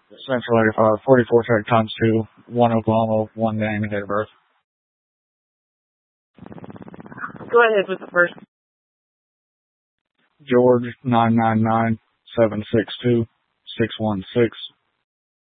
Central 85, 44 check times 2, 1 Oklahoma, 1 name and date of birth. Go ahead with the first. George 999 762 616